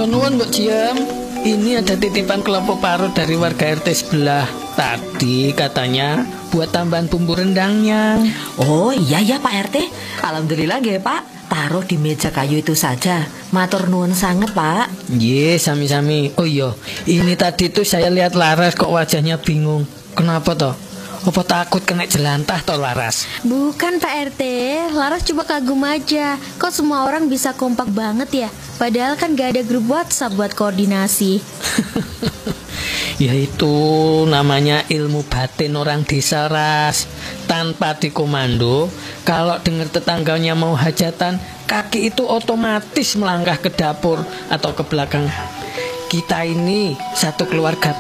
Kula nuwun Mbok Ciem. Ini ada titipan kelompok parut dari warga RT sebelah. Tadi katanya buat tambahan bumbu rendangnya. Oh iya ya Pak RT. Alhamdulillah nggih Pak. Taruh di meja kayu itu saja. Matur nuwun sangat Pak. Ye, sami-sami. Oh iya, ini tadi tuh saya lihat Laras kok wajahnya bingung. Kenapa toh? Apa takut kena jelantah toh Laras? Bukan Pak RT, Laras cuma kagum aja. Kok semua orang bisa kompak banget ya? Padahal kan gak ada grup WhatsApp buat koordinasi. Ya itu namanya ilmu batin orang desa Ras. Tanpa dikomando, kalau dengar tetangganya mau hajatan, kaki itu otomatis melangkah ke dapur atau ke belakang. Kita ini satu keluarga